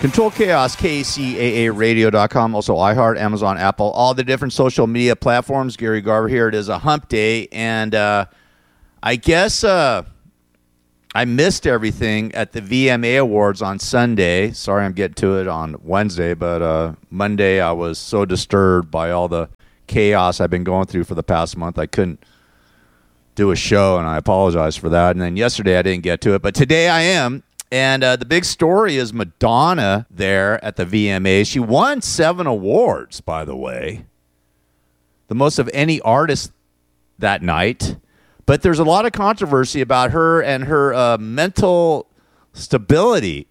Control Chaos, KCAAradio.com, also iHeart, Amazon, Apple, all the different social media platforms. Gary Garver here. It is a hump day, and I guess I missed everything at the VMA Awards on Sunday. Sorry I'm getting to it on Wednesday, but Monday I was so disturbed by all the chaos I've been going through for the past month. I couldn't do a show, and I apologize for that. And then yesterday I didn't get to it, but today I am. And the big story is Madonna there at the VMAs. She won 7 awards, by the way. The most of any artist that night. But there's a lot of controversy about her and her mental stability.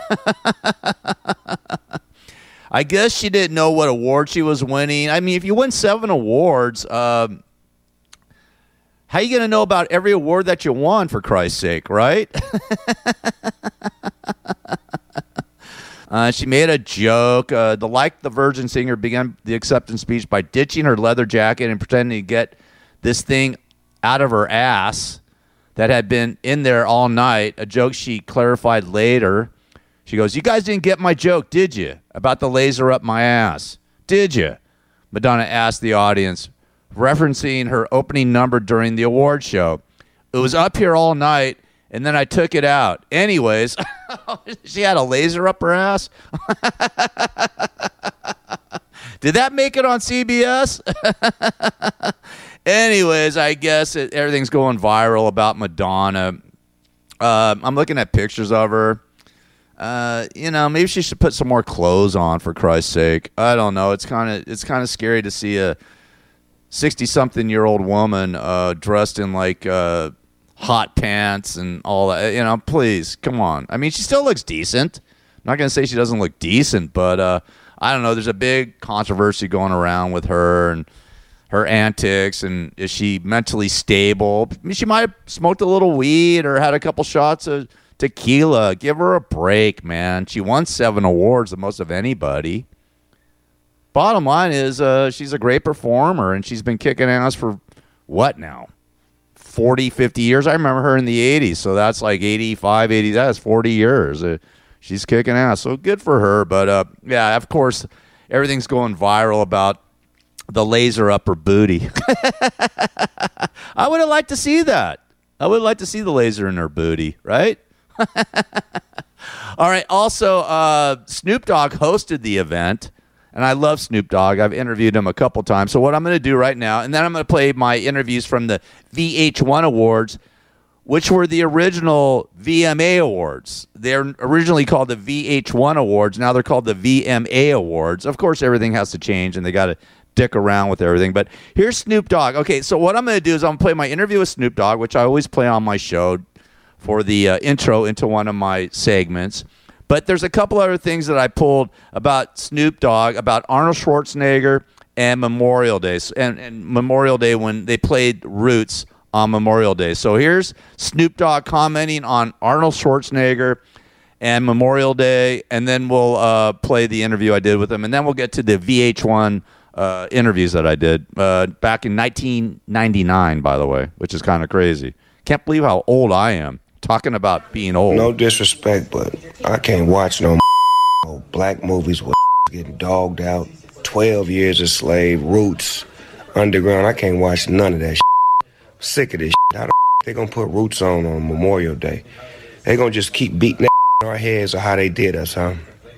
I guess she didn't know what award she was winning. I mean, if you win 7 awards, how are you going to know about every award that you won, for Christ's sake, right? She made a joke. The Virgin singer began the acceptance speech by ditching her leather jacket and pretending to get this thing out of her ass that had been in there all night, a joke she clarified later. She goes, "You guys didn't get my joke, did you? About the laser up my ass. Did you?" Madonna asked the audience, referencing her opening number during the award show. "It was up here all night, and then I took it out. Anyways," she had a laser up her ass? Did that make it on CBS? Anyways, I guess everything's going viral about Madonna. I'm looking at pictures of her. Maybe she should put some more clothes on, for Christ's sake. I don't know. It's kind of scary to see a 60-something-year-old woman dressed in like hot pants and all that. Please, come on. I mean, she still looks decent. I'm not going to say she doesn't look decent, but I don't know. There's a big controversy going around with her and her antics, and is she mentally stable? I mean, she might have smoked a little weed or had a couple shots of tequila. Give her a break, man. She won 7 awards, the most of anybody. Bottom line is she's a great performer, and she's been kicking ass for what now? 40, 50 years? I remember her in the 80s, so that's like 85, 80, that's 40 years. She's kicking ass, so good for her. But, yeah, of course, everything's going viral about the laser up her booty. I would have liked to see that. I would like to see the laser in her booty, right? All right, also, Snoop Dogg hosted the event. And I love Snoop Dogg. I've interviewed him a couple times. So what I'm going to do right now, and then I'm going to play my interviews from the VH1 Awards, which were the original VMA Awards. They're originally called the VH1 Awards. Now they're called the VMA Awards. Of course, everything has to change, and they got to dick around with everything. But here's Snoop Dogg. Okay, so what I'm going to do is I'm going to play my interview with Snoop Dogg, which I always play on my show for the intro into one of my segments. But there's a couple other things that I pulled about Snoop Dogg, about Arnold Schwarzenegger, and Memorial Day. And Memorial Day when they played Roots on Memorial Day. So here's Snoop Dogg commenting on Arnold Schwarzenegger and Memorial Day, and then we'll play the interview I did with him, and then we'll get to the VH1 interviews that I did back in 1999, by the way, which is kind of crazy. Can't believe how old I am. Talking about being old. No disrespect, but I can't watch no black movies with getting dogged out. 12 Years a Slave, Roots, Underground. I can't watch none of that shit. I'm sick of this shit. How the they gonna put Roots on Memorial Day? They gonna just keep beating that in our heads or how they did us, huh?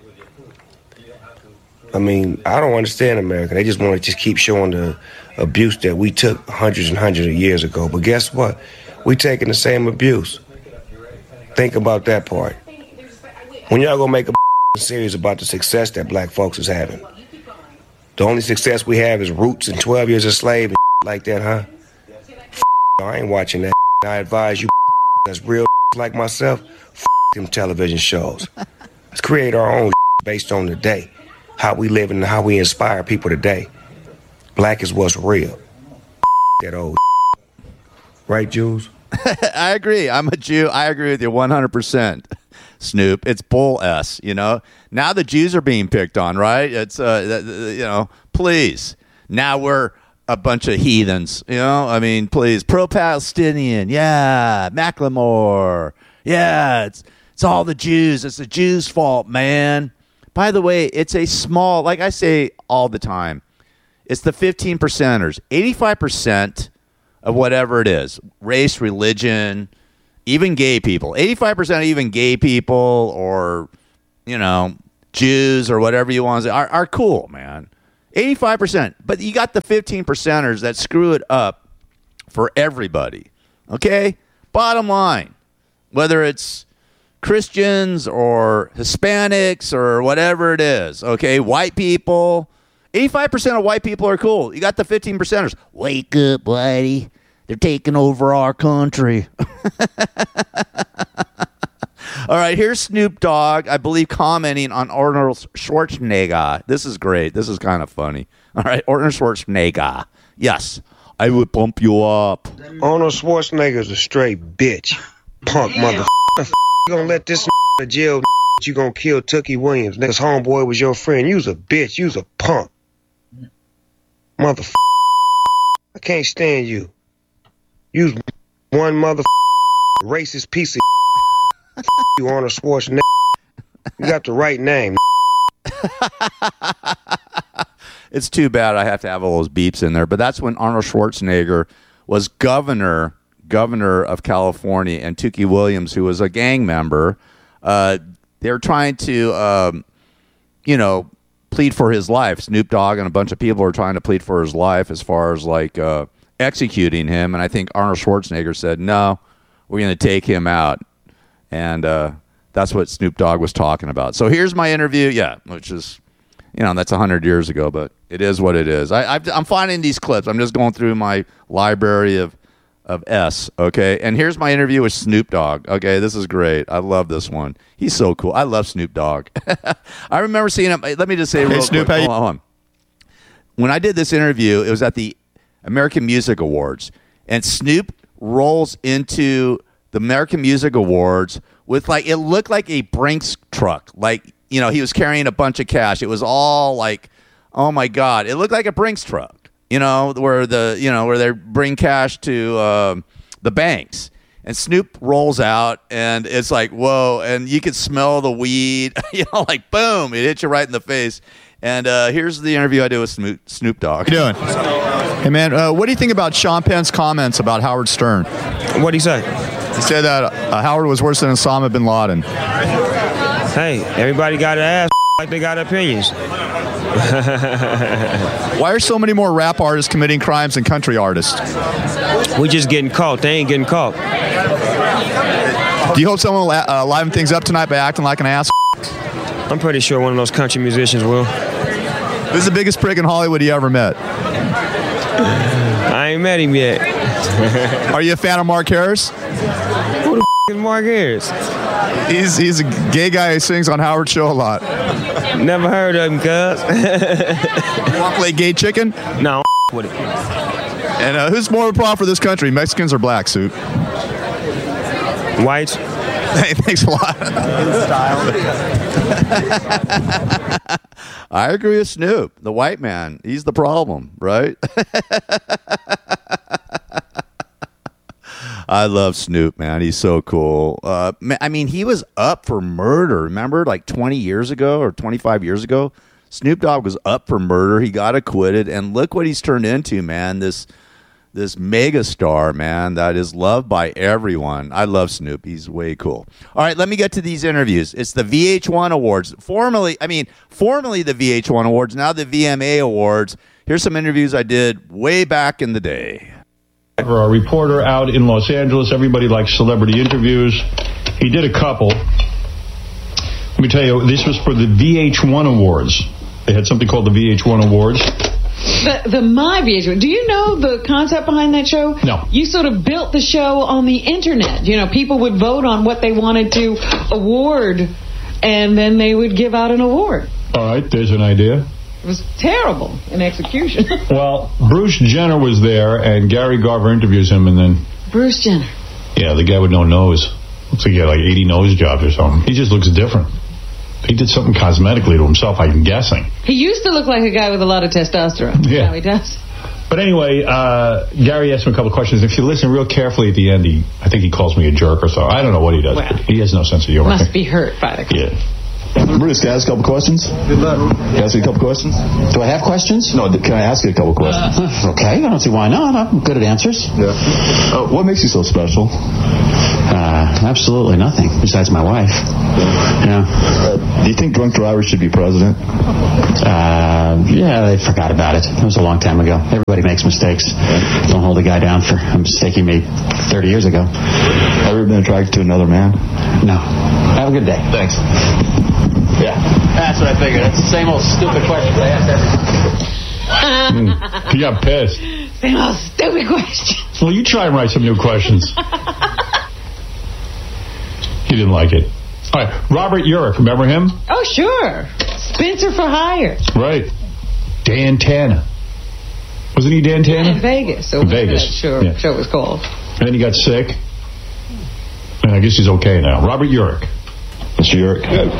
I mean, I don't understand America. They just want to just keep showing the abuse that we took hundreds and hundreds of years ago. But guess what? We taking the same abuse. Think about that part. When y'all gonna make a series about the success that black folks is having? The only success we have is Roots and 12 Years a Slave and like that, huh? I ain't watching that. I advise you that's real like myself, them television shows. Let's create our own based on the day. How we live and how we inspire people today. Black is what's real. That old right, Jules? I agree. I'm a Jew. I agree with you 100%, Snoop. It's bull S, Now the Jews are being picked on, right? It's, please. Now we're a bunch of heathens, I mean, please. Pro-Palestinian. Yeah. Macklemore. Yeah. It's all the Jews. It's the Jews' fault, man. By the way, it's a small, like I say all the time, it's the 15%ers. 85% of whatever it is, race, religion, even gay people. 85% of even gay people or, Jews or whatever you want to say are cool, man. 85%. But you got the 15%ers that screw it up for everybody. Okay? Bottom line, whether it's Christians or Hispanics or whatever it is, okay? White people, 85% of white people are cool. You got the 15%ers. Wake up, whitey. They're taking over our country. All right, here's Snoop Dogg, I believe, commenting on Arnold Schwarzenegger. This is great. This is kind of funny. All right, Arnold Schwarzenegger. Yes, I would bump you up. Arnold Schwarzenegger's a straight bitch. Punk motherfucker. You gonna let this in jail, you gonna kill Tookie Williams. This homeboy was your friend. You was a bitch. You was a punk. Motherfucker. I can't stand you. You was one motherfucker racist piece of you, Arnold Schwarzenegger. You got the right name. It's too bad I have to have all those beeps in there, but that's when Arnold Schwarzenegger was governor of California, and Tookie Williams, who was a gang member, they were trying to, plead for his life. Snoop Dogg and a bunch of people were trying to plead for his life as far as executing him, and I think Arnold Schwarzenegger said, no, we're going to take him out. And that's what Snoop Dogg was talking about. So here's my interview. Yeah, which is, that's 100 years ago, but it is what it is. I'm finding these clips. I'm just going through my library of S, okay? And here's my interview with Snoop Dogg. Okay, this is great. I love this one. He's so cool. I love Snoop Dogg. I remember seeing him. Let me just say real Snoop, quick. Hold on. When I did this interview, it was at the American Music Awards, and Snoop rolls into the American Music Awards with it looked like a Brinks truck. He was carrying a bunch of cash. It was all like, oh my God. It looked like a Brinks truck, where they bring cash to the banks. And Snoop rolls out and it's like, whoa. And you can smell the weed, boom, it hits you right in the face. And here's the interview I did with Snoop Dogg. How you doing? Hey, man, what do you think about Sean Penn's comments about Howard Stern? What'd he say? He said that Howard was worse than Osama bin Laden. Hey, everybody got an ass like they got opinions. Why are so many more rap artists committing crimes than country artists? We just getting caught. They ain't getting caught. Do you hope someone will liven things up tonight by acting like an ass? I'm pretty sure one of those country musicians will. Who's the biggest prick in Hollywood you ever met? I ain't met him yet. Are you a fan of Mark Harris? Who the is Mark Harris? He's a gay guy who sings on Howard's show a lot. Never heard of him, cuz. You want to play gay chicken? No, with it. And who's more of a problem for this country, Mexicans or blacks, Suit? Whites. Hey, thanks a lot. I agree with Snoop. The white man, he's the problem, right? I love Snoop, man. He's so cool. He was up for murder. Remember, 20 years ago or 25 years ago? Snoop Dogg was up for murder. He got acquitted, and look what he's turned into, man. This mega star, man, that is loved by everyone. I love Snoop. He's way cool. All right, let me get to these interviews. It's the VH1 Awards. Formerly the VH1 Awards, now the VMA Awards. Here's some interviews I did way back in the day. For a reporter out in Los Angeles, everybody likes celebrity interviews. He did a couple. Let me tell you, this was for the VH1 Awards. They had something called the VH1 Awards. The My VH1. Do you know the concept behind that show? No. You sort of built the show on the internet. People would vote on what they wanted to award, and then they would give out an award. All right, there's an idea. It was terrible in execution. Well, Bruce Jenner was there, and Gary Garver interviews him, and then... Bruce Jenner. Yeah, the guy with no nose. Looks like he had 80 nose jobs or something. He just looks different. He did something cosmetically to himself, I'm guessing. He used to look like a guy with a lot of testosterone. Yeah. Now he does. But anyway, Gary asked him a couple of questions. If you listen real carefully at the end, I think he calls me a jerk or so. I don't know what he does, but he has no sense of humor. Must be hurt by the Yeah. Bruce, can I ask a couple questions? Good luck. Can I ask you a couple questions? Do I have questions? No, can I ask you a couple questions? Okay, I don't see why not. I'm good at answers. Yeah. What makes you so special? Absolutely nothing, besides my wife. Yeah. Do you think drunk drivers should be president? Yeah, they forgot about it. It was a long time ago. Everybody makes mistakes. Don't hold a guy down for a mistake he made 30 years ago. Have you ever been attracted to another man? No. Have a good day. Thanks. Yeah. That's what I figured. That's the same old stupid question I asked everybody. He got pissed. Same old stupid question. Well, you try and write some new questions. He didn't like it. All right, Robert Urich, remember him? Oh, sure. Spencer for Hire. Right. Dan Tana. Wasn't he Dan Tana? In Vegas. So Vegas. That show was called. And then he got sick. And I guess he's okay now. Robert Urich. Mr. Urich. Can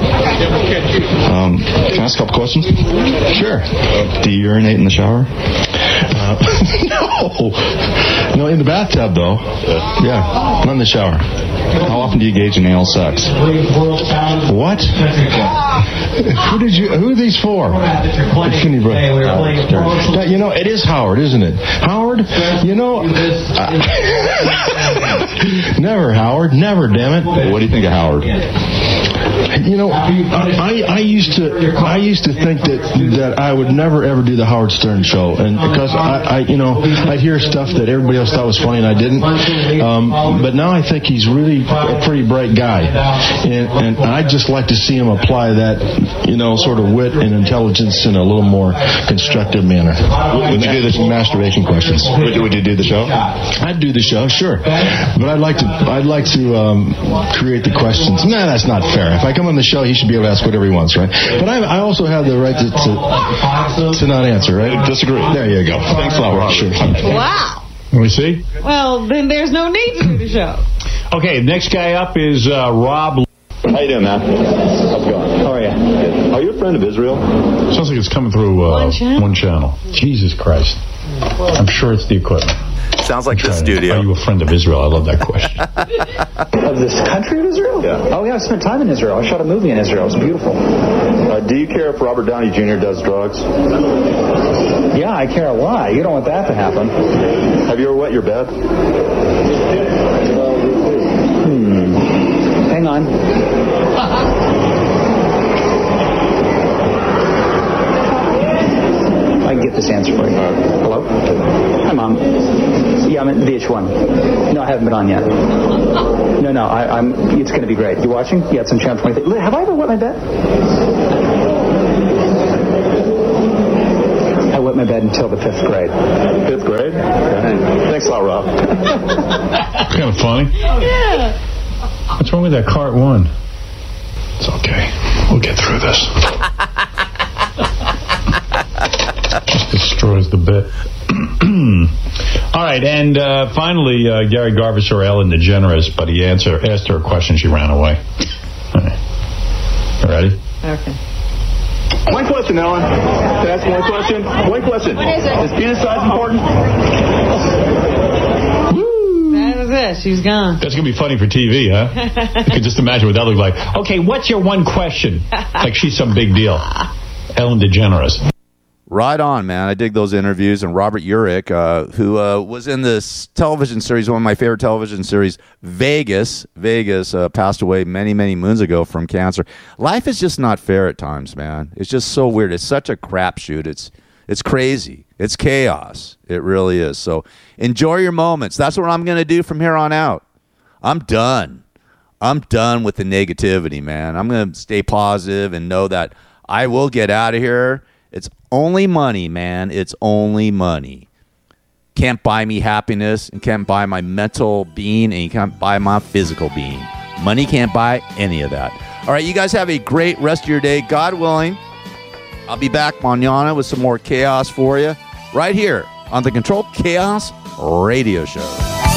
I ask a couple questions? Sure. Do you urinate in the shower? No, in the bathtub though. Yeah, not in the shower. How often do you engage in anal sex? What? Who are these for? You know, it is Howard, isn't it? Howard, you know, never Howard, never, damn it. What do you think of Howard? You know, I used to think that I would never ever do the Howard Stern show, and because I'd hear stuff that everybody else thought was funny and I didn't. But now I think he's really a pretty bright guy, and I'd just like to see him apply that, sort of wit and intelligence in a little more constructive manner. Would you do the masturbation questions? Would you do the show? I'd do the show, sure, but I'd like to create the questions. Nah, that's not fair. If I come on the show, he should be able to ask whatever he wants, right? But I also have the right to not answer, right? Disagree. There you go. Thanks a lot, Rob. Sure. Wow. Let me see. Well, then there's no need to do the show. Okay, next guy up is Rob. How you doing, man? How's it going? How are you? Good. Are you a friend of Israel? Sounds like it's coming through one channel. Jesus Christ. I'm sure it's the equipment. Sounds like the studio. Are you a friend of Israel? I love that question. Of this country of Israel? Yeah. Oh, yeah, I spent time in Israel. I shot a movie in Israel. It was beautiful. Do you care if Robert Downey Jr. does drugs? Yeah, I care a lot. You don't want that to happen. Have you ever wet your bed? Hang on. I can get this answer for you. Hello? Hi, Mom. Yeah, I'm at VH1. No, I haven't been on yet. No, I'm. It's going to be great. You watching? Yeah, it's on Channel 23. Have I ever wet my bed? I wet my bed until the 5th grade. 5th grade? Okay. Thanks a lot, Rob. Kind of funny. Yeah. What's wrong with that cart one? It's okay. We'll get through this. Just destroys the bit. All right, and finally, Gary Garver saw Ellen DeGeneres, but he asked her a question. She ran away. All right. You ready? Okay. One question, Ellen. Can I ask one question? One question. What is it? Is penis size important? That was it. She's gone. That's going to be funny for TV, huh? You can just imagine what that looked like. Okay, what's your one question? Like she's some big deal. Ellen DeGeneres. Right on, man. I dig those interviews. And Robert Urich, who was in this television series, one of my favorite television series, Vegas. Vegas passed away many, many moons ago from cancer. Life is just not fair at times, man. It's just so weird. It's such a crapshoot. It's crazy. It's chaos. It really is. So enjoy your moments. That's what I'm going to do from here on out. I'm done. I'm done with the negativity, man. I'm going to stay positive and know that I will get out of here. It's only money, man. It's only money. Can't buy me happiness and can't buy my mental being and you can't buy my physical being. Money can't buy any of that. All right, you guys have a great rest of your day. God willing, I'll be back mañana with some more chaos for you right here on the Controlled Chaos Radio Show.